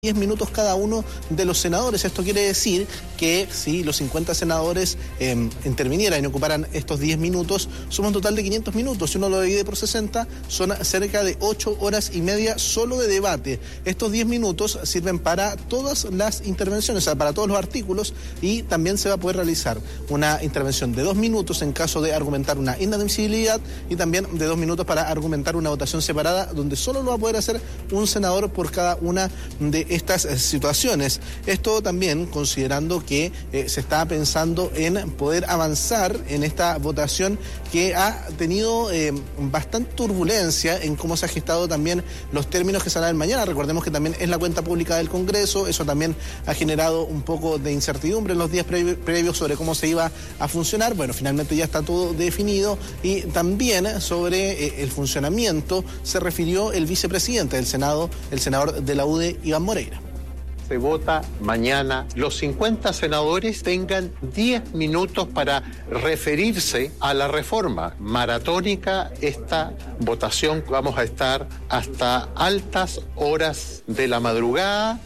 10 minutos cada uno de los senadores. Esto quiere decir que si los 50 senadores intervinieran y ocuparan estos 10 minutos, suma un total de 500 minutos. Si uno lo divide por 60, son cerca de 8 horas y media solo de debate. Estos 10 minutos sirven para todas las intervenciones, o sea, para todos los artículos, y también se va a poder realizar una intervención de 2 minutos en caso de argumentar una inadmisibilidad y también de 2 minutos para argumentar una votación separada, donde solo lo va a poder hacer un senador por cada una de estas situaciones. Esto también considerando que se está pensando en poder avanzar en esta votación que ha tenido bastante turbulencia en cómo se ha gestado también los términos que saldrán mañana. Recordemos que también es la cuenta pública del Congreso. Eso también ha generado un poco de incertidumbre en los días previos sobre cómo se iba a funcionar. Bueno, finalmente ya está todo definido, y también sobre el funcionamiento se refirió el vicepresidente del Senado, el senador de la UDI, Iván Moreira. Se vota mañana, los 50 senadores tengan 10 minutos para referirse a la reforma. Maratónica esta votación, vamos a estar hasta altas horas de la madrugada.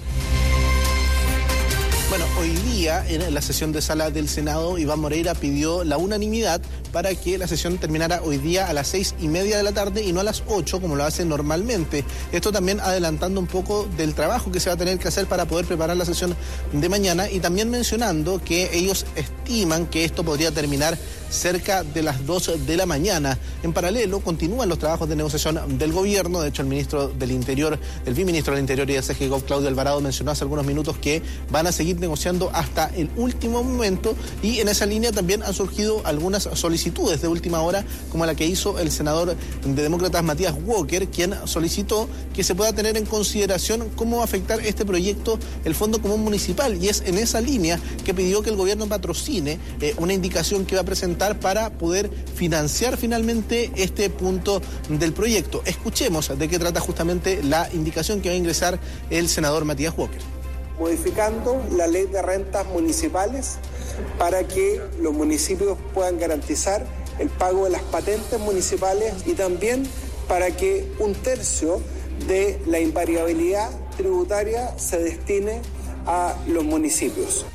Bueno, hoy día en la sesión de sala del Senado, Iván Moreira pidió la unanimidad para que la sesión terminara hoy día a las 6:30 de la tarde y no a las 8 como lo hace normalmente. Esto también adelantando un poco del trabajo que se va a tener que hacer para poder preparar la sesión de mañana, y también mencionando que ellos estiman que esto podría terminar cerca de las 2 de la mañana. En paralelo, continúan los trabajos de negociación del gobierno. De hecho, el viceministro del Interior y del CGGOV, Claudio Alvarado, mencionó hace algunos minutos que van a seguir negociando hasta el último momento, y en esa línea también han surgido algunas solicitudes de última hora, como la que hizo el senador de Demócratas Matías Walker, quien solicitó que se pueda tener en consideración cómo va a afectar este proyecto el Fondo Común Municipal, y es en esa línea que pidió que el gobierno patrocine una indicación que va a presentar para poder financiar finalmente este punto del proyecto. Escuchemos de qué trata justamente la indicación que va a ingresar el senador Matías Walker. Modificando la ley de rentas municipales para que los municipios puedan garantizar el pago de las patentes municipales, y también para que 1/3 de la invariabilidad tributaria se destine a los municipios.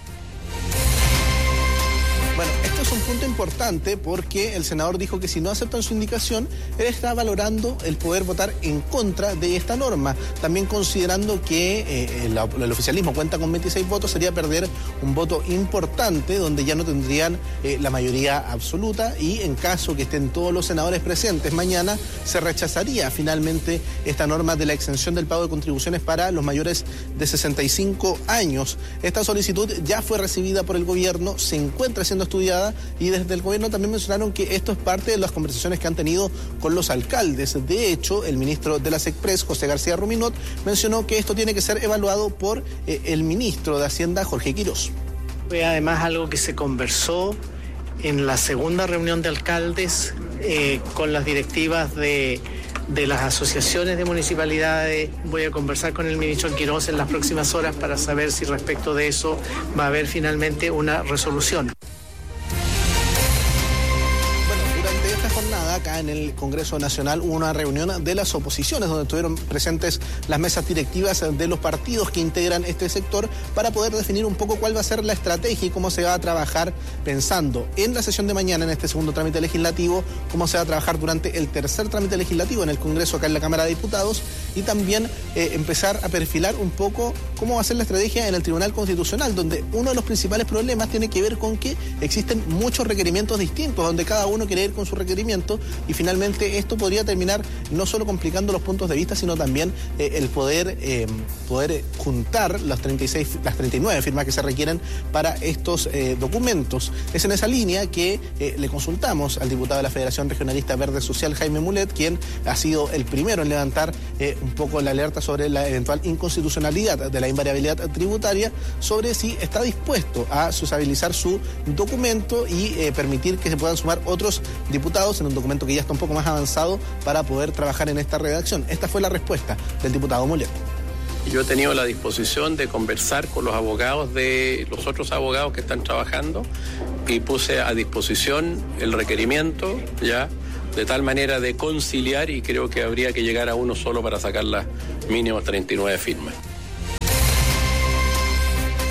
Bueno, esto es un punto importante porque el senador dijo que si no aceptan su indicación, él está valorando el poder votar en contra de esta norma. También considerando que el oficialismo cuenta con 26 votos, sería perder un voto importante donde ya no tendrían la mayoría absoluta, y en caso que estén todos los senadores presentes mañana, se rechazaría finalmente esta norma de la exención del pago de contribuciones para los mayores de 65 años. Esta solicitud ya fue recibida por el gobierno, se encuentra siendo estudiada, y desde el gobierno también mencionaron que esto es parte de las conversaciones que han tenido con los alcaldes. De hecho, el ministro de la SECPRES, José García Ruminot, mencionó que esto tiene que ser evaluado por el ministro de Hacienda, Jorge Quirós. Fue además algo que se conversó en la segunda reunión de alcaldes con las directivas de las asociaciones de municipalidades. Voy a conversar con el ministro Quirós en las próximas horas para saber si respecto de eso va a haber finalmente una resolución. Acá en el Congreso Nacional hubo una reunión de las oposiciones donde estuvieron presentes las mesas directivas de los partidos que integran este sector para poder definir un poco cuál va a ser la estrategia y cómo se va a trabajar, pensando en la sesión de mañana, en este segundo trámite legislativo, cómo se va a trabajar durante el tercer trámite legislativo en el Congreso, acá en la Cámara de Diputados, y también empezar a perfilar un poco cómo va a ser la estrategia en el Tribunal Constitucional, donde uno de los principales problemas tiene que ver con que existen muchos requerimientos distintos, donde cada uno quiere ir con su requerimiento, y finalmente esto podría terminar no solo complicando los puntos de vista, sino también el poder juntar las 39 firmas que se requieren para estos documentos. Es en esa línea que le consultamos al diputado de la Federación Regionalista Verde Social, Jaime Mulet, quien ha sido el primero en levantar un poco la alerta sobre la eventual inconstitucionalidad de la invariabilidad tributaria, sobre si está dispuesto a sociabilizar su documento y permitir que se puedan sumar otros diputados en un documento que ya está un poco más avanzado para poder trabajar en esta redacción. Esta fue la respuesta del diputado Mulet. Yo he tenido la disposición de conversar con los abogados de los otros abogados que están trabajando, y puse a disposición el requerimiento ya de tal manera de conciliar, y creo que habría que llegar a uno solo para sacar las mínimo 39 firmas.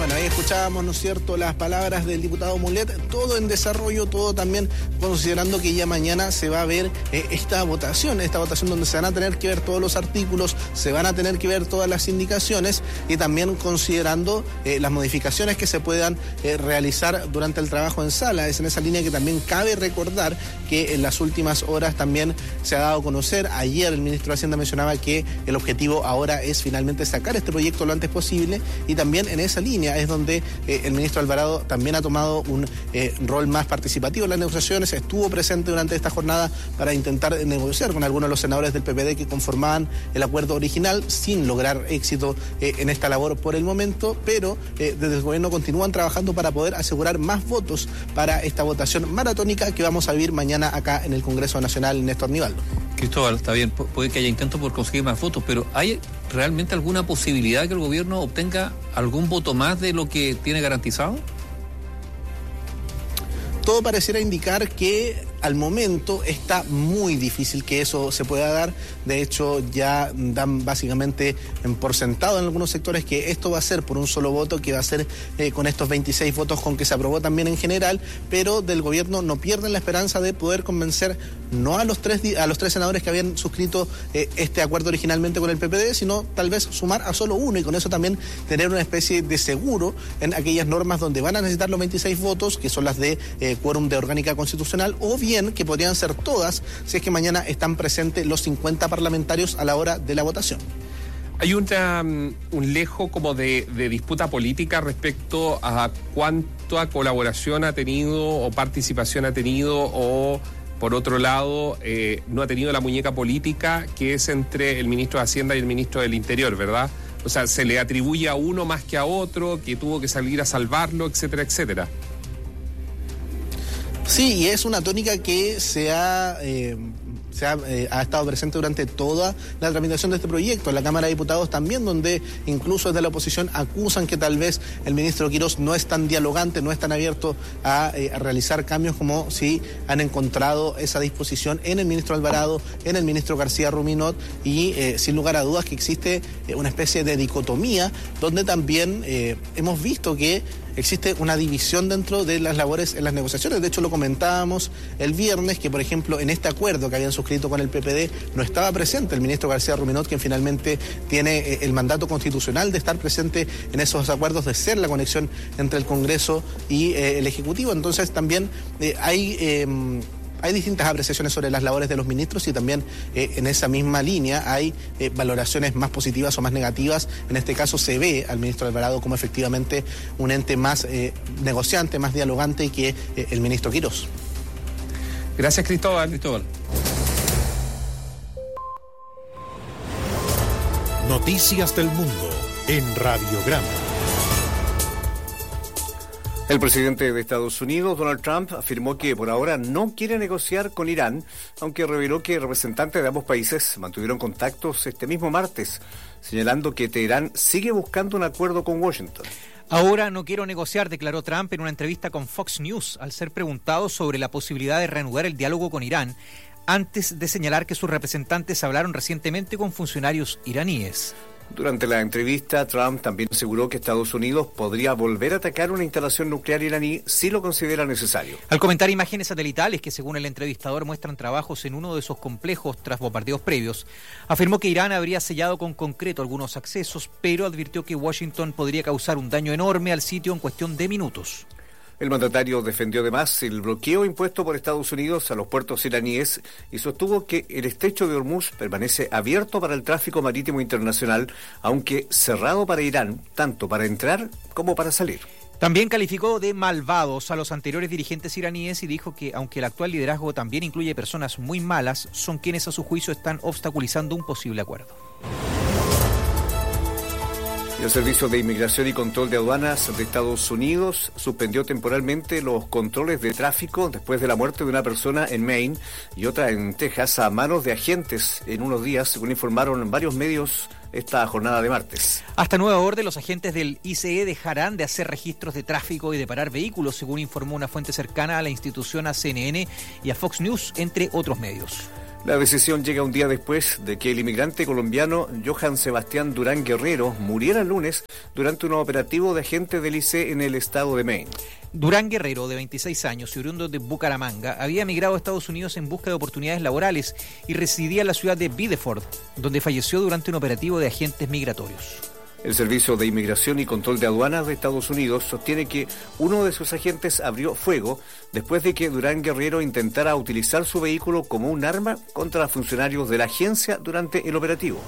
Bueno, ahí escuchábamos, ¿no es cierto?, las palabras del diputado Mulet, todo en desarrollo, todo también considerando que ya mañana se va a ver esta votación donde se van a tener que ver todos los artículos, se van a tener que ver todas las indicaciones y también considerando las modificaciones que se puedan realizar durante el trabajo en sala. Es en esa línea que también cabe recordar que en las últimas horas también se ha dado a conocer, ayer el ministro de Hacienda mencionaba que el objetivo ahora es finalmente sacar este proyecto lo antes posible, y también en esa línea es donde el ministro Alvarado también ha tomado un rol más participativo en las negociaciones, estuvo presente durante esta jornada para intentar negociar con algunos de los senadores del PPD que conformaban el acuerdo original, sin lograr éxito en esta labor por el momento, pero desde el gobierno continúan trabajando para poder asegurar más votos para esta votación maratónica que vamos a vivir mañana acá en el Congreso Nacional, Néstor Nivaldo. Cristóbal, está bien, puede que haya intentos por conseguir más votos, pero ¿hay realmente alguna posibilidad que el gobierno obtenga algún voto más de lo que tiene garantizado? Todo pareciera indicar que al momento está muy difícil que eso se pueda dar. De hecho, ya dan básicamente por sentado en algunos sectores que esto va a ser por un solo voto, que va a ser con estos 26 votos con que se aprobó también en general, pero del gobierno no pierden la esperanza de poder convencer no a los tres senadores que habían suscrito este acuerdo originalmente con el PPD, sino tal vez sumar a solo uno y con eso también tener una especie de seguro en aquellas normas donde van a necesitar los 26 votos, que son las de quórum de orgánica constitucional, o bien que podrían ser todas si es que mañana están presentes los 50 parlamentarios a la hora de la votación. Hay un lejo como de disputa política respecto a cuánta colaboración ha tenido o participación ha tenido, o por otro lado no ha tenido la muñeca política que es entre el ministro de Hacienda y el ministro del Interior, ¿verdad? O sea, se le atribuye a uno más que a otro, que tuvo que salir a salvarlo, etcétera, etcétera. Sí, y es una tónica que ha estado presente durante toda la tramitación de este proyecto. En la Cámara de Diputados también, donde incluso desde la oposición acusan que tal vez el ministro Quirós no es tan dialogante, no es tan abierto a realizar cambios como si han encontrado esa disposición en el ministro Alvarado, en el ministro García Ruminot, y sin lugar a dudas que existe una especie de dicotomía donde también hemos visto que existe una división dentro de las labores en las negociaciones. De hecho, lo comentábamos el viernes, que por ejemplo en este acuerdo que habían suscrito con el PPD no estaba presente el ministro García Ruminot, quien finalmente tiene el mandato constitucional de estar presente en esos acuerdos, de ser la conexión entre el Congreso y el Ejecutivo. Entonces también hay distintas apreciaciones sobre las labores de los ministros, y también en esa misma línea hay valoraciones más positivas o más negativas. En este caso se ve al ministro Alvarado como efectivamente un ente más negociante, más dialogante que el ministro Quirós. Gracias, Cristóbal. Noticias del Mundo en Radiograma. El presidente de Estados Unidos, Donald Trump, afirmó que por ahora no quiere negociar con Irán, aunque reveló que representantes de ambos países mantuvieron contactos este mismo martes, señalando que Teherán sigue buscando un acuerdo con Washington. Ahora no quiero negociar, declaró Trump en una entrevista con Fox News, al ser preguntado sobre la posibilidad de reanudar el diálogo con Irán, antes de señalar que sus representantes hablaron recientemente con funcionarios iraníes. Durante la entrevista, Trump también aseguró que Estados Unidos podría volver a atacar una instalación nuclear iraní si lo considera necesario. Al comentar imágenes satelitales que, según el entrevistador, muestran trabajos en uno de esos complejos tras bombardeos previos, afirmó que Irán habría sellado con concreto algunos accesos, pero advirtió que Washington podría causar un daño enorme al sitio en cuestión de minutos. El mandatario defendió además el bloqueo impuesto por Estados Unidos a los puertos iraníes y sostuvo que el estrecho de Hormuz permanece abierto para el tráfico marítimo internacional, aunque cerrado para Irán, tanto para entrar como para salir. También calificó de malvados a los anteriores dirigentes iraníes y dijo que, aunque el actual liderazgo también incluye personas muy malas, son quienes a su juicio están obstaculizando un posible acuerdo. El Servicio de Inmigración y Control de Aduanas de Estados Unidos suspendió temporalmente los controles de tráfico después de la muerte de una persona en Maine y otra en Texas a manos de agentes en unos días, según informaron varios medios esta jornada de martes. Hasta nueva orden, los agentes del ICE dejarán de hacer registros de tráfico y de parar vehículos, según informó una fuente cercana a la institución, a CNN y a Fox News, entre otros medios. La decisión llega un día después de que el inmigrante colombiano Johan Sebastián Durán Guerrero muriera el lunes durante un operativo de agentes del ICE en el estado de Maine. Durán Guerrero, de 26 años y oriundo de Bucaramanga, había emigrado a Estados Unidos en busca de oportunidades laborales y residía en la ciudad de Biddeford, donde falleció durante un operativo de agentes migratorios. El Servicio de Inmigración y Control de Aduanas de Estados Unidos sostiene que uno de sus agentes abrió fuego después de que Durán Guerrero intentara utilizar su vehículo como un arma contra funcionarios de la agencia durante el operativo.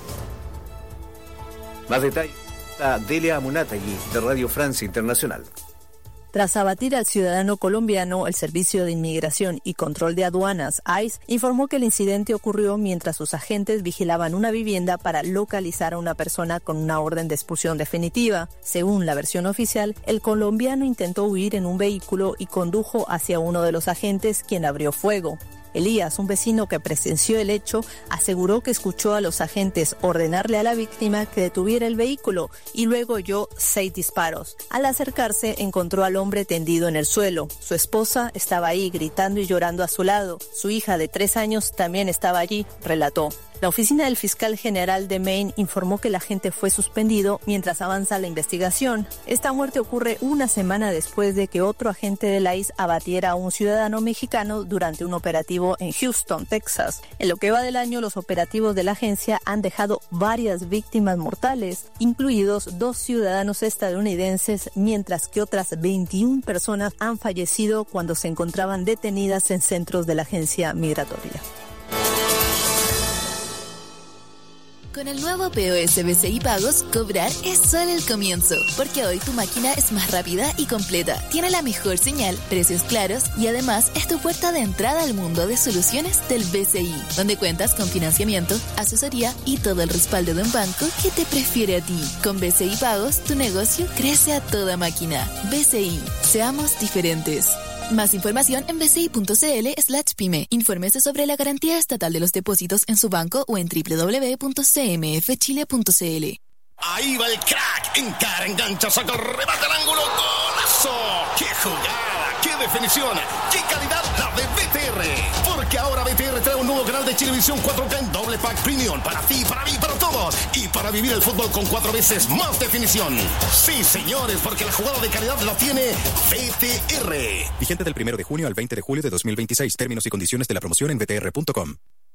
Más detalles a Delia Amunatagui, de Radio Francia Internacional. Tras abatir al ciudadano colombiano, el Servicio de Inmigración y Control de Aduanas, ICE, informó que el incidente ocurrió mientras sus agentes vigilaban una vivienda para localizar a una persona con una orden de expulsión definitiva. Según la versión oficial, el colombiano intentó huir en un vehículo y condujo hacia uno de los agentes, quien abrió fuego. Elías, un vecino que presenció el hecho, aseguró que escuchó a los agentes ordenarle a la víctima que detuviera el vehículo y luego oyó 6 disparos. Al acercarse, encontró al hombre tendido en el suelo. Su esposa estaba ahí gritando y llorando a su lado. Su hija de 3 años también estaba allí, relató. La oficina del fiscal general de Maine informó que el agente fue suspendido mientras avanza la investigación. Esta muerte ocurre una semana después de que otro agente de la ICE abatiera a un ciudadano mexicano durante un operativo en Houston, Texas. En lo que va del año, los operativos de la agencia han dejado varias víctimas mortales, incluidos 2 ciudadanos estadounidenses, mientras que otras 21 personas han fallecido cuando se encontraban detenidas en centros de la agencia migratoria. Con el nuevo POS BCI Pagos, cobrar es solo el comienzo, porque hoy tu máquina es más rápida y completa, tiene la mejor señal, precios claros y además es tu puerta de entrada al mundo de soluciones del BCI, donde cuentas con financiamiento, asesoría y todo el respaldo de un banco que te prefiere a ti. Con BCI Pagos, tu negocio crece a toda máquina. BCI, seamos diferentes. Más información en bci.cl/pyme. Infórmese sobre la garantía estatal de los depósitos en su banco o en www.cmfchile.cl. Ahí va el crack, encara, engancha, saca el remate al ángulo, ¡golazo! ¡Qué jugada! ¡Qué definición! ¡Qué calidad la de BTR! Porque ahora BTR trae un nuevo canal de Chilevisión 4K en doble pack premium para ti, para mí, para todos y para vivir el fútbol con 4 veces más definición. Sí, señores, porque la jugada de calidad la tiene BTR. Vigente del 1 de junio al 20 de julio de 2026. Términos y condiciones de la promoción en btr.com.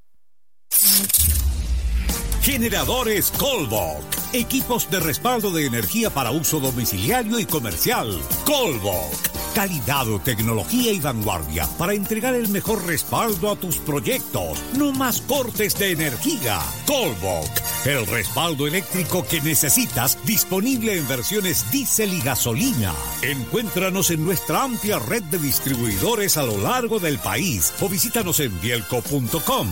Generadores Colbok. Equipos de respaldo de energía para uso domiciliario y comercial. Colbok. Calidad, tecnología y vanguardia para entregar el mejor respaldo a tus proyectos. No más cortes de energía. Colbok. El respaldo eléctrico que necesitas, disponible en versiones diésel y gasolina. Encuéntranos en nuestra amplia red de distribuidores a lo largo del país o visítanos en bielco.com.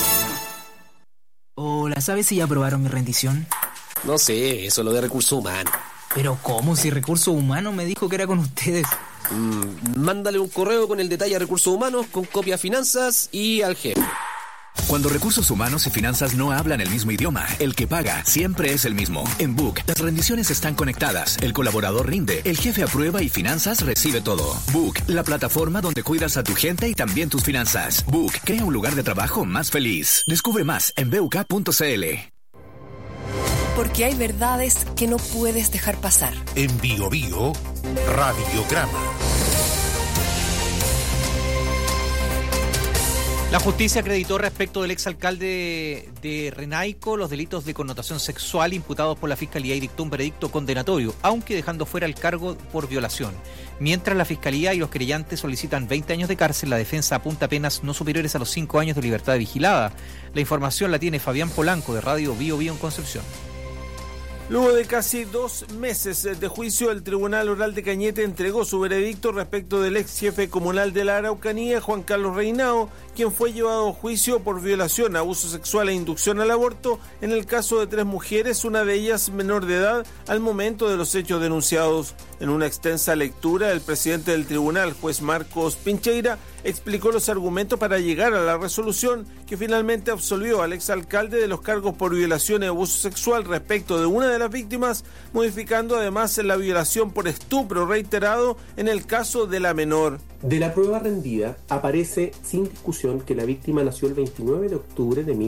Hola, ¿sabes si ya aprobaron mi rendición? No sé, eso es lo de recursos humanos. ¿Pero cómo? Si recursos humanos me dijo que era con ustedes. Mándale un correo con el detalle a recursos humanos, con copia a finanzas y al jefe. Cuando recursos humanos y finanzas no hablan el mismo idioma, el que paga siempre es el mismo. En Book, las rendiciones están conectadas, el colaborador rinde, el jefe aprueba y finanzas recibe todo. Book, la plataforma donde cuidas a tu gente y también tus finanzas. Book, crea un lugar de trabajo más feliz. Descubre más en buk.cl. Porque hay verdades que no puedes dejar pasar. En Bio Bio, Radiograma. La justicia acreditó respecto del exalcalde de Renaico los delitos de connotación sexual imputados por la Fiscalía y dictó un veredicto condenatorio, aunque dejando fuera el cargo por violación. Mientras la Fiscalía y los querellantes solicitan 20 años de cárcel, la defensa apunta a penas no superiores a los 5 años de libertad vigilada. La información la tiene Fabián Polanco de Radio Bio Bio en Concepción. Luego de casi 2 meses de juicio, el Tribunal Oral de Cañete entregó su veredicto respecto del ex jefe comunal de la Araucanía, Juan Carlos Reinao, quien fue llevado a juicio por violación, abuso sexual e inducción al aborto en el caso de 3 mujeres, una de ellas menor de edad al momento de los hechos denunciados. En una extensa lectura, el presidente del tribunal, juez Marcos Pincheira, explicó los argumentos para llegar a la resolución que finalmente absolvió al exalcalde de los cargos por violación y abuso sexual respecto de una de las víctimas, modificando además la violación por estupro reiterado en el caso de la menor. De la prueba rendida, aparece sin discusión que la víctima nació el 29 de octubre de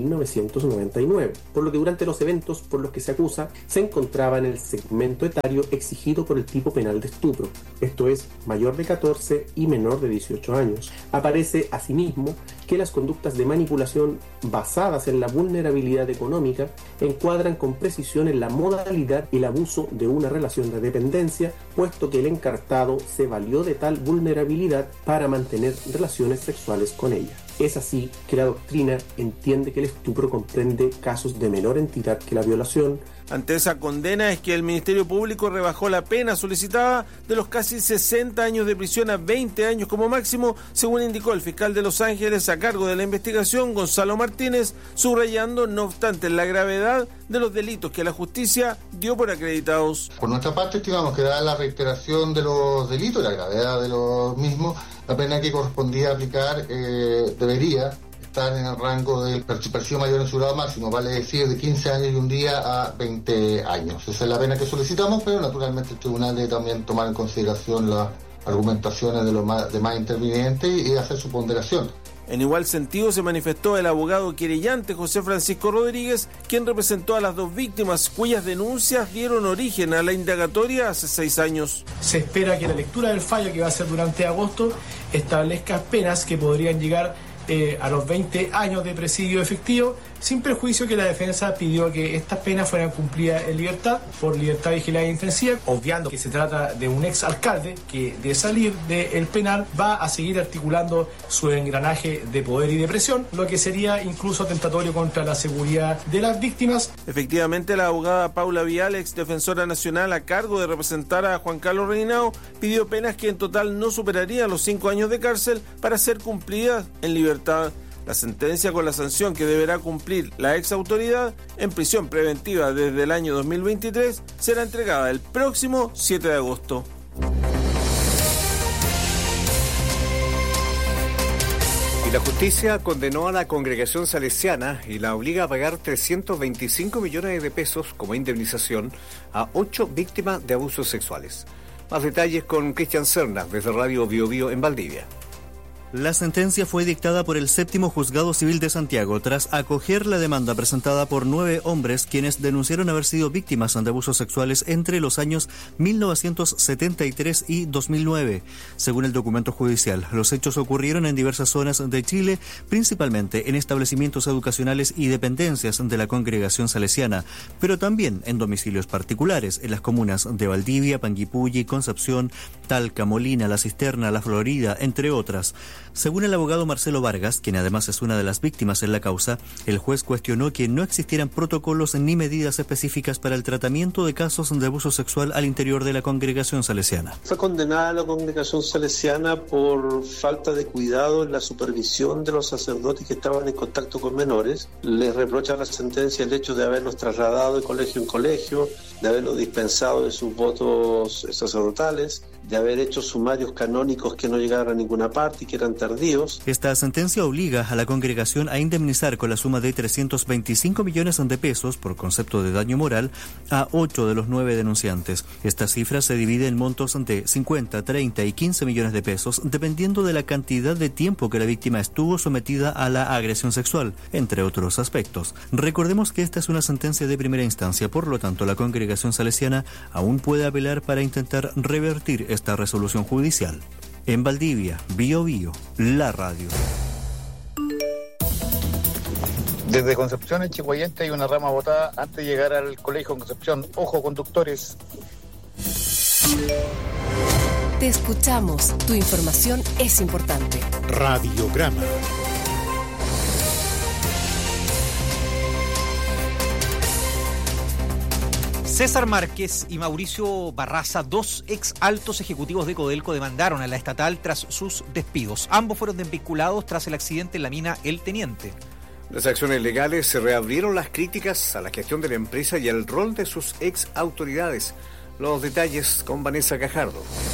1999, por lo que durante los eventos por los que se acusa se encontraba en el segmento etario exigido por el tipo penal de estupro, esto es, mayor de 14 y menor de 18 años. Aparece asimismo que las conductas de manipulación basadas en la vulnerabilidad económica encuadran con precisión en la modalidad y el abuso de una relación de dependencia, puesto que el encartado se valió de tal vulnerabilidad para mantener relaciones sexuales con ella. Es así que la doctrina entiende que el estupro comprende casos de menor entidad que la violación. Ante esa condena es que el Ministerio Público rebajó la pena solicitada de los casi 60 años de prisión a 20 años como máximo, según indicó el fiscal de Los Ángeles a cargo de la investigación, Gonzalo Martínez, subrayando, no obstante, la gravedad de los delitos que la justicia dio por acreditados. Por nuestra parte, estimamos que dada la reiteración de los delitos y la gravedad de los mismos, la pena que correspondía aplicar debería estar en el rango del percibo mayor en su grado máximo, vale decir de 15 años y un día a 20 años. Esa es la pena que solicitamos, pero naturalmente el tribunal debe también tomar en consideración las argumentaciones de los demás intervinientes y hacer su ponderación. En igual sentido se manifestó el abogado querellante José Francisco Rodríguez, quien representó a las dos víctimas cuyas denuncias dieron origen a la indagatoria hace 6 años. Se espera que la lectura del fallo, que va a ser durante agosto, establezca penas que podrían llegar a los 20 años de presidio efectivo, sin perjuicio que la defensa pidió que estas penas fueran cumplidas en libertad, por libertad vigilada intensiva, obviando que se trata de un ex alcalde que de salir del penal va a seguir articulando su engranaje de poder y de presión, lo que sería incluso atentatorio contra la seguridad de las víctimas. Efectivamente, la abogada Paula Vial, ex defensora nacional a cargo de representar a Juan Carlos Reinao, pidió penas que en total no superarían los 5 años de cárcel para ser cumplidas en libertad. La sentencia con la sanción que deberá cumplir la ex autoridad en prisión preventiva desde el año 2023 será entregada el próximo 7 de agosto. Y la justicia condenó a la congregación salesiana y la obliga a pagar 325 millones de pesos como indemnización a 8 víctimas de abusos sexuales. Más detalles con Cristian Cernas desde Radio Bio Bio en Valdivia. La sentencia fue dictada por el 7º Juzgado Civil de Santiago tras acoger la demanda presentada por 9 hombres quienes denunciaron haber sido víctimas de abusos sexuales entre los años 1973 y 2009. Según el documento judicial, los hechos ocurrieron en diversas zonas de Chile, principalmente en establecimientos educacionales y dependencias de la congregación salesiana, pero también en domicilios particulares en las comunas de Valdivia, Panguipulli, Concepción, Talca, Molina, La Cisterna, La Florida, entre otras. Según el abogado Marcelo Vargas, quien además es una de las víctimas en la causa, el juez cuestionó que no existieran protocolos ni medidas específicas para el tratamiento de casos de abuso sexual al interior de la congregación salesiana. Fue condenada la congregación salesiana por falta de cuidado en la supervisión de los sacerdotes que estaban en contacto con menores. Les reprocha la sentencia el hecho de haberlos trasladado de colegio en colegio, de haberlos dispensado de sus votos sacerdotales, de haber hecho sumarios canónicos que no llegaron a ninguna parte y que eran tardíos. Esta sentencia obliga a la congregación a indemnizar con la suma de 325 millones de pesos por concepto de daño moral a 8 de los 9 denunciantes. Esta cifra se divide en montos de 50, 30 y 15 millones de pesos, dependiendo de la cantidad de tiempo que la víctima estuvo sometida a la agresión sexual, entre otros aspectos. Recordemos que esta es una sentencia de primera instancia, por lo tanto la congregación salesiana aún puede apelar para intentar revertir esta resolución judicial. En Valdivia, Bio Bio, la radio. Desde Concepción en Chihuayante hay una rama botada antes de llegar al colegio Concepción. Ojo, conductores. Te escuchamos. Tu información es importante. Radiograma. César Márquez y Mauricio Barraza, 2 ex altos ejecutivos de Codelco, demandaron a la estatal tras sus despidos. Ambos fueron desvinculados tras el accidente en la mina El Teniente. Las acciones legales se reabrieron las críticas a la gestión de la empresa y al rol de sus ex autoridades. Los detalles con Vanessa Cajardo.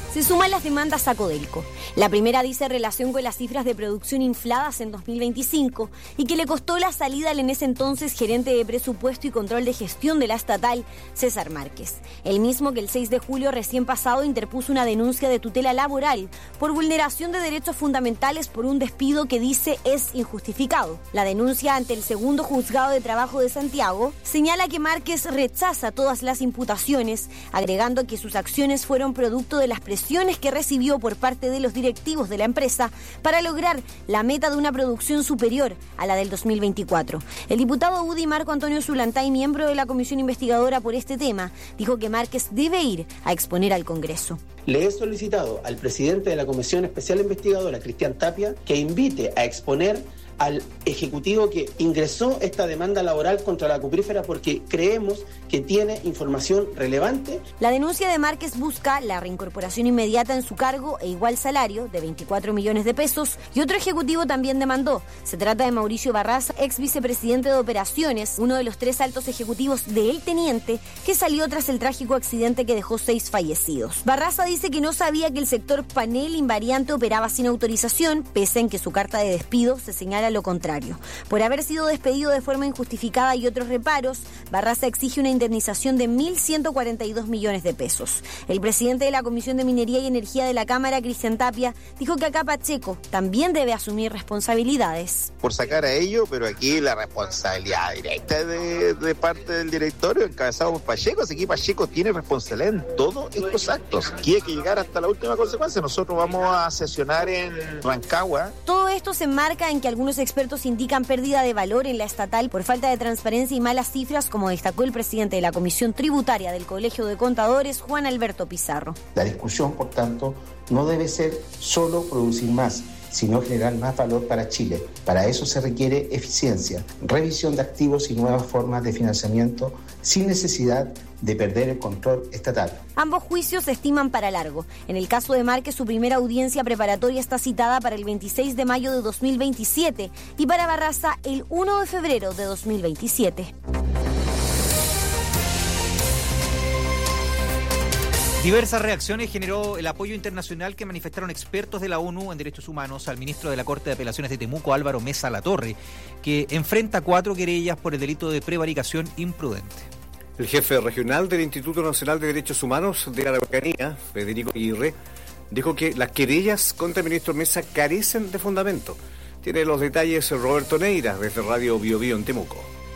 se suman las demandas a Codelco. La primera dice relación con las cifras de producción infladas en 2025 y que le costó la salida al en ese entonces gerente de presupuesto y control de gestión de la estatal, César Márquez. El mismo que el 6 de julio recién pasado interpuso una denuncia de tutela laboral por vulneración de derechos fundamentales por un despido que dice es injustificado. La denuncia ante el segundo juzgado de trabajo de Santiago señala que Márquez rechaza todas las imputaciones, agregando que sus acciones fueron producto de las presiones que recibió por parte de los directivos de la empresa para lograr la meta de una producción superior a la del 2024. El diputado UDI Marco Antonio Zulantay, miembro de la comisión investigadora por este tema, dijo que Márquez debe ir a exponer al Congreso. Le he solicitado al presidente de la Comisión Especial Investigadora, Cristian Tapia, que invite a exponer al ejecutivo que ingresó esta demanda laboral contra la cuprífera porque creemos que tiene información relevante. La denuncia de Márquez busca la reincorporación inmediata en su cargo e igual salario de 24 millones de pesos y otro ejecutivo también demandó. Se trata de Mauricio Barraza, ex vicepresidente de operaciones, uno de los 3 altos ejecutivos de El Teniente que salió tras el trágico accidente que dejó 6 fallecidos. Barraza dice que no sabía que el sector panel invariante operaba sin autorización, pese en que su carta de despido se señala lo contrario. Por haber sido despedido de forma injustificada y otros reparos, Barraza exige una indemnización de 1.142 millones de pesos. El presidente de la Comisión de Minería y Energía de la Cámara, Cristian Tapia, dijo que acá Pacheco también debe asumir responsabilidades. Por sacar a ello, pero aquí la responsabilidad directa de parte del directorio encabezado por Pacheco, así que Pacheco tiene responsabilidad en todos estos actos. Aquí hay que llegar hasta la última consecuencia. Nosotros vamos a sesionar en Rancagua. Todo esto se enmarca en que algunos expertos indican pérdida de valor en la estatal por falta de transparencia y malas cifras, como destacó el presidente de la Comisión Tributaria del Colegio de Contadores, Juan Alberto Pizarro. La discusión, por tanto, no debe ser solo producir más, sino generar más valor para Chile. Para eso se requiere eficiencia, revisión de activos y nuevas formas de financiamiento sin necesidad de perder el control estatal. Ambos juicios se estiman para largo. En el caso de Márquez, su primera audiencia preparatoria está citada para el 26 de mayo de 2027 y para Barraza el 1 de febrero de 2027. Diversas reacciones generó el apoyo internacional que manifestaron expertos de la ONU en Derechos Humanos al ministro de la Corte de Apelaciones de Temuco, Álvaro Mesa Latorre, que enfrenta 4 querellas por el delito de prevaricación imprudente. El jefe regional del Instituto Nacional de Derechos Humanos de la Araucanía, Federico Aguirre, dijo que las querellas contra el ministro Mesa carecen de fundamento. Tiene los detalles Roberto Neira, desde Radio Bio Bio en Temuco.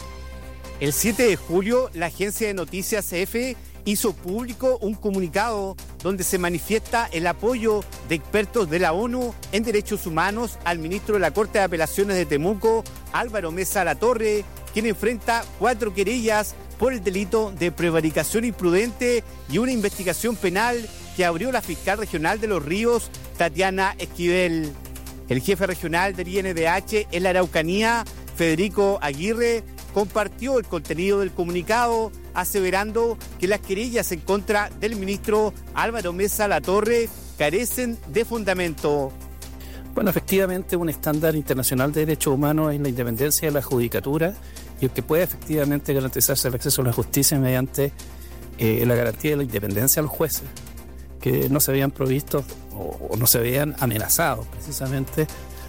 El 7 de julio, la agencia de noticias EFE hizo público un comunicado donde se manifiesta el apoyo de expertos de la ONU en derechos humanos al ministro de la Corte de Apelaciones de Temuco, Álvaro Mesa Latorre, quien enfrenta 4 querellas por el delito de prevaricación imprudente y una investigación penal que abrió la fiscal regional de Los Ríos, Tatiana Esquivel. El jefe regional del INDH en la Araucanía, Federico Aguirre, compartió el contenido del comunicado, aseverando que las querellas en contra del ministro Álvaro Mesa Latorre carecen de fundamento. Bueno, efectivamente, un estándar internacional de derechos humanos es la independencia de la judicatura y el que puede efectivamente garantizarse el acceso a la justicia mediante la garantía de la independencia de los jueces, que no se veían provistos o no se veían amenazados precisamente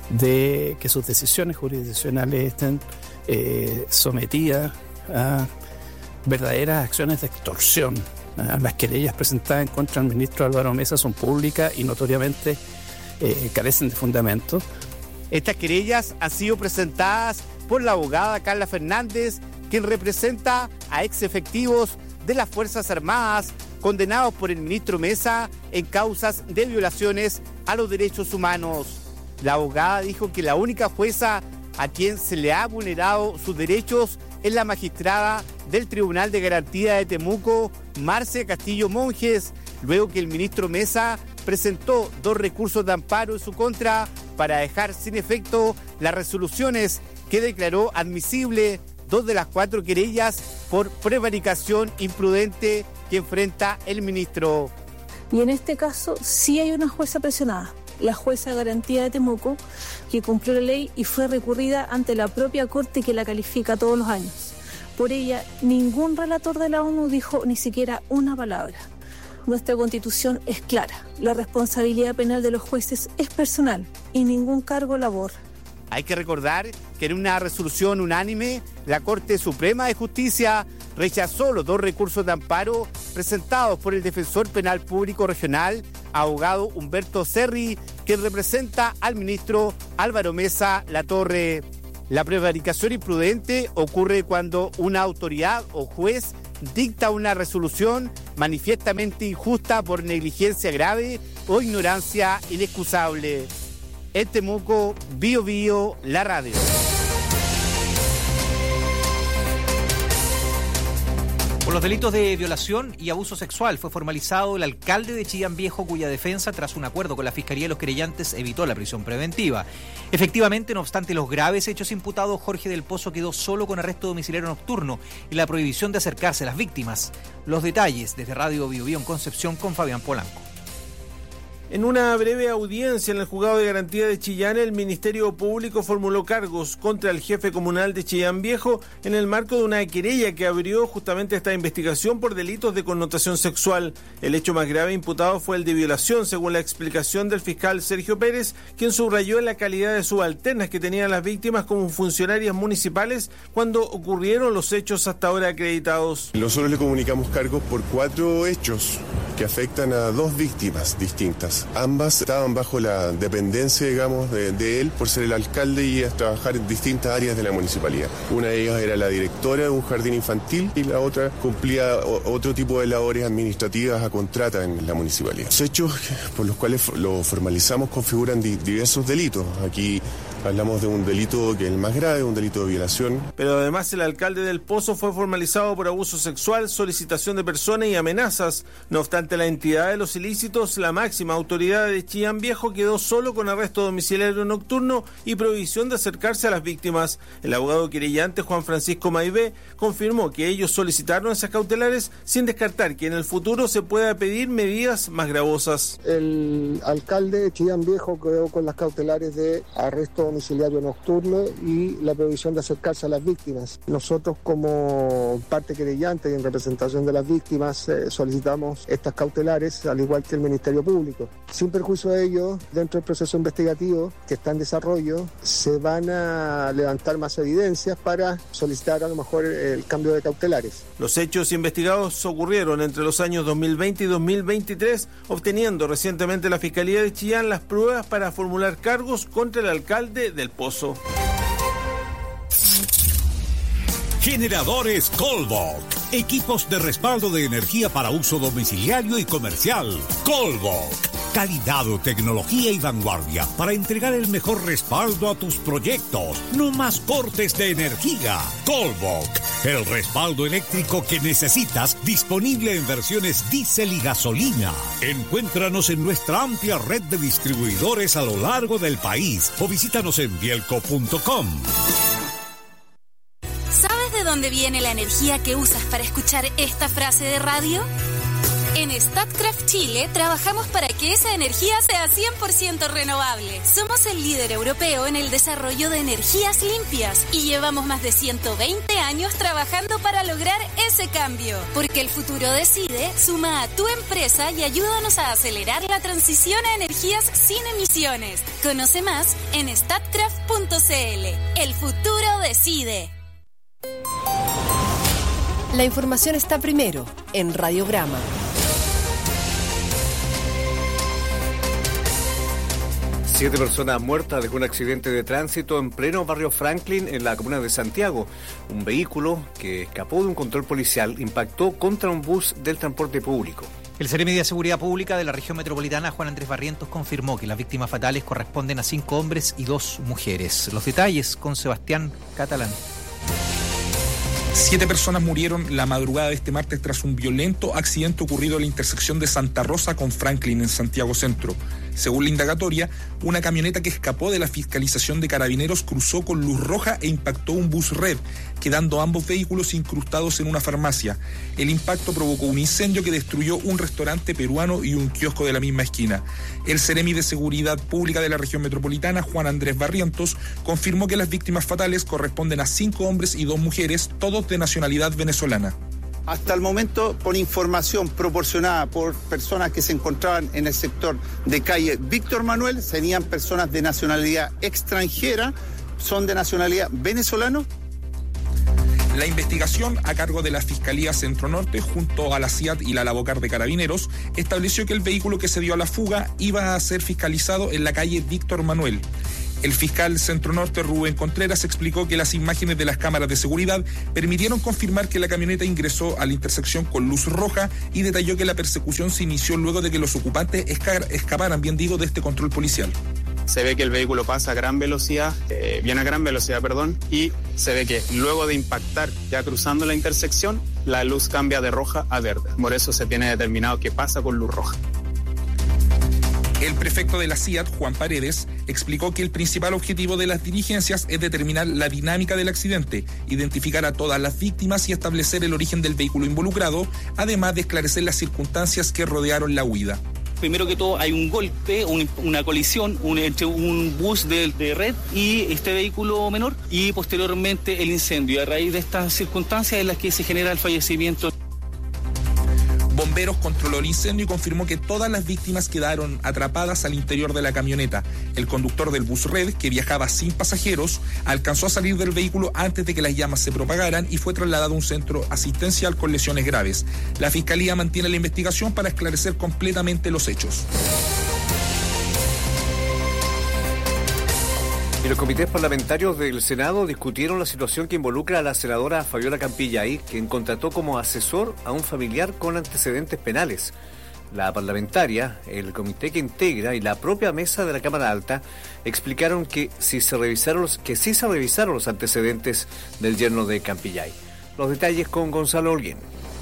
de que sus decisiones jurisdiccionales estén sometidas a verdaderas acciones de extorsión. Las querellas presentadas en contra del ministro Álvaro Mesa son públicas y notoriamente carecen de fundamento. Estas querellas han sido presentadas por la abogada Carla Fernández, quien representa a ex efectivos de las Fuerzas Armadas condenados por el ministro Mesa en causas de violaciones a los derechos humanos. La abogada dijo que la única jueza a quien se le ha vulnerado sus derechos es la magistrada del Tribunal de Garantía de Temuco, Marcia Castillo Monjes, luego que el ministro Mesa presentó 2 recursos de amparo en su contra para dejar sin efecto las resoluciones que declaró admisible 2 de las 4 querellas por prevaricación imprudente que enfrenta el ministro. Y en este caso sí hay una jueza presionada, la jueza de Garantía de Temuco, que cumplió la ley y fue recurrida ante la propia Corte que la califica todos los años. Por ella, ningún relator de la ONU dijo ni siquiera una palabra. nuestra Constitución es clara. La responsabilidad penal de los jueces es personal y ningún cargo la borra. Hay que recordar que en una resolución unánime, la Corte Suprema de Justicia rechazó los 2 recursos de amparo presentados por el Defensor Penal Público Regional, abogado Humberto Cerri, quien representa al ministro Álvaro Mesa Latorre. La prevaricación imprudente ocurre cuando una autoridad o juez dicta una resolución manifiestamente injusta por negligencia grave o ignorancia inexcusable. En Temuco, Bio Bio, la radio. Por los delitos de violación y abuso sexual fue formalizado el alcalde de Chillán Viejo, cuya defensa, tras un acuerdo con la Fiscalía de los querellantes, evitó la prisión preventiva. Efectivamente, no obstante los graves hechos imputados, Jorge del Pozo quedó solo con arresto domiciliario nocturno y la prohibición de acercarse a las víctimas. Los detalles desde Radio Bio Bio en Concepción con Fabián Polanco. En una breve audiencia en el Juzgado de Garantía de Chillán, el Ministerio Público formuló cargos contra el jefe comunal de Chillán Viejo en el marco de una querella que abrió justamente esta investigación por delitos de connotación sexual. El hecho más grave imputado fue el de violación, según la explicación del fiscal Sergio Pérez, quien subrayó la calidad de subalternas que tenían las víctimas como funcionarias municipales cuando ocurrieron los hechos hasta ahora acreditados. Nosotros le comunicamos cargos por 4 hechos que afectan a 2 víctimas distintas. Ambas estaban bajo la dependencia, digamos, de él por ser el alcalde y trabajar en distintas áreas de la municipalidad. Una de ellas era la directora de un jardín infantil y la otra cumplía otro tipo de labores administrativas a contrata en la municipalidad. Los hechos por los cuales lo formalizamos configuran diversos delitos. Aquí hablamos de un delito que es el más grave, un delito de violación. Pero además el alcalde del Pozo fue formalizado por abuso sexual, solicitación de persona y amenazas. No obstante la entidad de los ilícitos, la máxima autoridad de Chillán Viejo quedó solo con arresto domiciliario nocturno y prohibición de acercarse a las víctimas. El abogado querellante Juan Francisco Maibé confirmó que ellos solicitaron esas cautelares sin descartar que en el futuro se pueda pedir medidas más gravosas. El alcalde de Chillán Viejo quedó con las cautelares de arresto domiciliario nocturno y la prohibición de acercarse a las víctimas. Nosotros, como parte querellante y en representación de las víctimas, solicitamos estas cautelares, al igual que el Ministerio Público. Sin perjuicio de ello, dentro del proceso investigativo que está en desarrollo, se van a levantar más evidencias para solicitar a lo mejor el cambio de cautelares. Los hechos investigados ocurrieron entre los años 2020 y 2023, obteniendo recientemente la Fiscalía de Chillán las pruebas para formular cargos contra el alcalde del Pozo. Generadores Colbok. Equipos de respaldo de energía para uso domiciliario y comercial. Colbok. Calidad, tecnología y vanguardia para entregar el mejor respaldo a tus proyectos. No más cortes de energía. Colbok. El respaldo eléctrico que necesitas, disponible en versiones diésel y gasolina. Encuéntranos en nuestra amplia red de distribuidores a lo largo del país o visítanos en bielco.com. ¿Sabes de dónde viene la energía que usas para escuchar esta frase de radio? En Statkraft Chile trabajamos para que esa energía sea 100% renovable. Somos el líder europeo en el desarrollo de energías limpias y llevamos más de 120 años trabajando para lograr ese cambio. Porque el futuro decide, suma a tu empresa y ayúdanos a acelerar la transición a energías sin emisiones. Conoce más en statkraft.cl. El futuro decide. La información está primero en Radiograma. Siete personas muertas desde un accidente de tránsito en pleno barrio Franklin, en la comuna de Santiago. Un vehículo que escapó de un control policial impactó contra un bus del transporte público. El Seremi de Seguridad Pública de la región metropolitana, Juan Andrés Barrientos, confirmó que las víctimas fatales corresponden a 5 hombres y 2 mujeres. Los detalles con Sebastián Catalán. 7 personas murieron la madrugada de este martes tras un violento accidente ocurrido en la intersección de Santa Rosa con Franklin en Santiago Centro. Según la indagatoria, una camioneta que escapó de la fiscalización de carabineros cruzó con luz roja e impactó un bus red, quedando ambos vehículos incrustados en una farmacia. El impacto provocó un incendio que destruyó un restaurante peruano y un kiosco de la misma esquina. El Seremi de Seguridad Pública de la región metropolitana, Juan Andrés Barrientos, confirmó que las víctimas fatales corresponden a 5 hombres y 2 mujeres, todos de nacionalidad venezolana. Hasta el momento, con información proporcionada por personas que se encontraban en el sector de calle Víctor Manuel, serían personas de nacionalidad extranjera, son de nacionalidad venezolana. La investigación a cargo de la Fiscalía Centro Norte junto a la CIAT y la Lavocar de Carabineros estableció que el vehículo que se dio a la fuga iba a ser fiscalizado en la calle Víctor Manuel. El fiscal Centro Norte, Rubén Contreras, explicó que las imágenes de las cámaras de seguridad permitieron confirmar que la camioneta ingresó a la intersección con luz roja y detalló que la persecución se inició luego de que los ocupantes escaparan, bien digo, de este control policial. Se ve que el vehículo pasa a gran velocidad, viene a gran velocidad, y se ve que luego de impactar ya cruzando la intersección, la luz cambia de roja a verde. Por eso se tiene determinado que pasa con luz roja. El prefecto de la CIAT, Juan Paredes, explicó que el principal objetivo de las diligencias es determinar la dinámica del accidente, identificar a todas las víctimas y establecer el origen del vehículo involucrado, además de esclarecer las circunstancias que rodearon la huida. Primero que todo hay un golpe, una colisión entre un bus de red y este vehículo menor y posteriormente el incendio. A raíz de estas circunstancias es las que se genera el fallecimiento. Bomberos controló el incendio y confirmó que todas las víctimas quedaron atrapadas al interior de la camioneta. El conductor del bus red, que viajaba sin pasajeros, alcanzó a salir del vehículo antes de que las llamas se propagaran y fue trasladado a un centro asistencial con lesiones graves. La Fiscalía mantiene la investigación para esclarecer completamente los hechos. Y los comités parlamentarios del Senado discutieron la situación que involucra a la senadora Fabiola Campillay, quien contrató como asesor a un familiar con antecedentes penales. La parlamentaria, el comité que integra y la propia mesa de la Cámara Alta explicaron que sí se revisaron los antecedentes del yerno de Campillay. Los detalles con Gonzalo Holguín.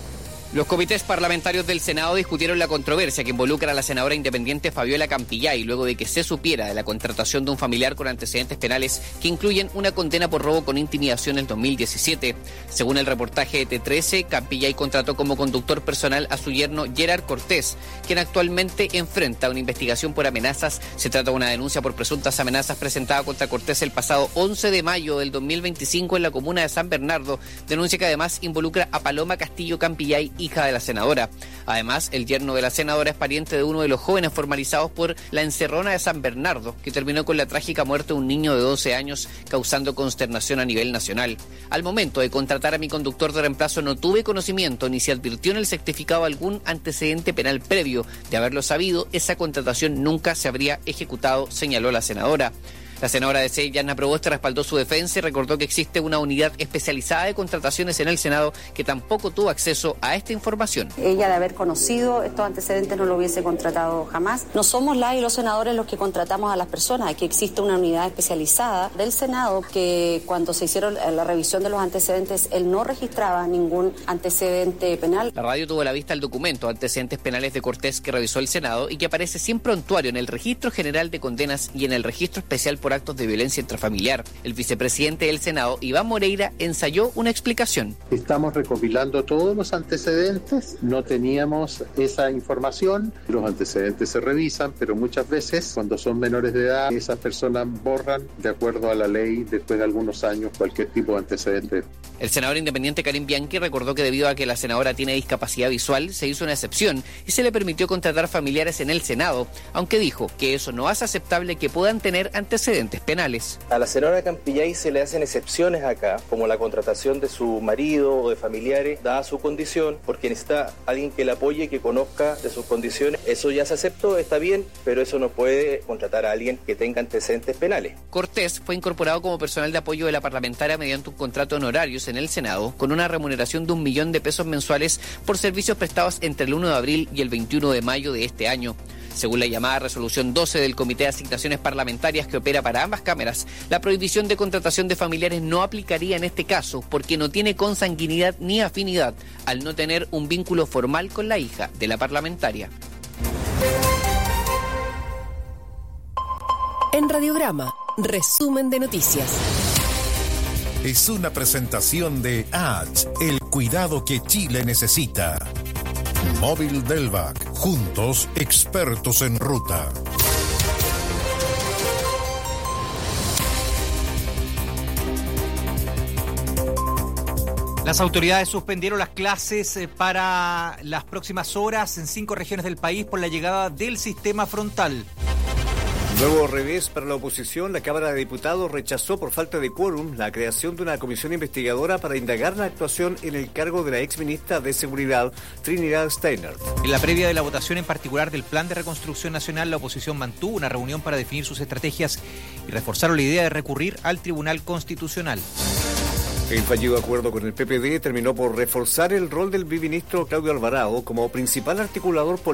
Los comités parlamentarios del Senado discutieron la controversia que involucra a la senadora independiente Fabiola Campillay luego de que se supiera de la contratación de un familiar con antecedentes penales que incluyen una condena por robo con intimidación en 2017. Según el reportaje de T13, Campillay contrató como conductor personal a su yerno Gerard Cortés, quien actualmente enfrenta una investigación por amenazas. Se trata de una denuncia por presuntas amenazas presentada contra Cortés el pasado 11 de mayo del 2025 en la comuna de San Bernardo, denuncia que además involucra a Paloma Castillo Campillay, hija de la senadora. Además, el yerno de la senadora es pariente de uno de los jóvenes formalizados por la encerrona de San Bernardo, que terminó con la trágica muerte de un niño de 12 años, causando consternación a nivel nacional. Al momento de contratar a mi conductor de reemplazo no tuve conocimiento ni se advirtió en el certificado algún antecedente penal previo. De haberlo sabido, esa contratación nunca se habría ejecutado, señaló la senadora. La senadora de C, Yanna Proboste, respaldó su defensa y recordó que existe una unidad especializada de contrataciones en el Senado que tampoco tuvo acceso a esta información. Ella, de haber conocido estos antecedentes, no lo hubiese contratado jamás. No somos las y los senadores los que contratamos a las personas. Aquí existe una unidad especializada del Senado que cuando se hicieron la revisión de los antecedentes, él no registraba ningún antecedente penal. La radio tuvo a la vista el documento Antecedentes Penales de Cortés que revisó el Senado y que aparece sin prontuario en el Registro General de Condenas y en el Registro Especial por Actos de Violencia Intrafamiliar. El vicepresidente del Senado, Iván Moreira, ensayó una explicación. Estamos recopilando todos los antecedentes, no teníamos esa información, los antecedentes se revisan, pero muchas veces cuando son menores de edad, esas personas borran de acuerdo a la ley después de algunos años cualquier tipo de antecedente. El senador independiente Karim Bianchi recordó que debido a que la senadora tiene discapacidad visual, se hizo una excepción y se le permitió contratar familiares en el Senado, aunque dijo que eso no hace aceptable que puedan tener antecedentes penales. A la senadora Campillay se le hacen excepciones acá, como la contratación de su marido o de familiares, dada su condición, porque necesita alguien que la apoye, que conozca de sus condiciones. Eso ya se aceptó, está bien, pero eso no puede contratar a alguien que tenga antecedentes penales. Cortés fue incorporado como personal de apoyo de la parlamentaria mediante un contrato de honorarios en el Senado, con una remuneración de $1 millón mensuales por servicios prestados entre el 1 de abril y el 21 de mayo de este año. Según la llamada resolución 12 del Comité de Asignaciones Parlamentarias que opera para ambas cámaras, la prohibición de contratación de familiares no aplicaría en este caso porque no tiene consanguinidad ni afinidad al no tener un vínculo formal con la hija de la parlamentaria. En Radiograma, resumen de noticias. Es una presentación de H, el cuidado que Chile necesita. Móvil Delvac, juntos expertos en ruta. Las autoridades suspendieron las clases para las próximas horas en 5 regiones del país por la llegada del sistema frontal. Nuevo revés para la oposición. La Cámara de Diputados rechazó por falta de quórum la creación de una comisión investigadora para indagar la actuación en el cargo de la exministra de Seguridad, Trinidad Steiner. En la previa de la votación en particular del Plan de Reconstrucción Nacional, la oposición mantuvo una reunión para definir sus estrategias y reforzaron la idea de recurrir al Tribunal Constitucional. El fallido acuerdo con el PPD terminó por reforzar el rol del viceministro Claudio Alvarado como principal articulador político